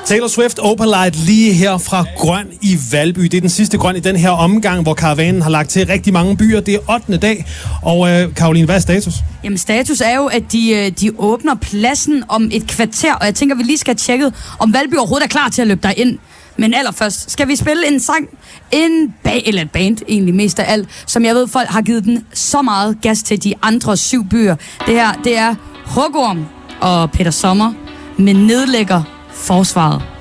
Taylor Swift, Opalite, lige her fra Grøn i Valby. Det er den sidste Grøn i den her omgang, hvor karavanen har lagt til rigtig mange byer. Det er 8. dag. Og Caroline, hvad er status? Jamen status er jo, at de åbner pladsen om et kvarter, og jeg tænker, vi lige skal have tjekket, om Valby overhovedet er klar til at løbe derind. Men allerførst skal vi spille en sang, eller et band egentlig mest af alt, som jeg ved, folk har givet den så meget gas til de andre 7 byer. Det her, det er Hugorm og Peter Sommer med Nedlægger Forsvaret.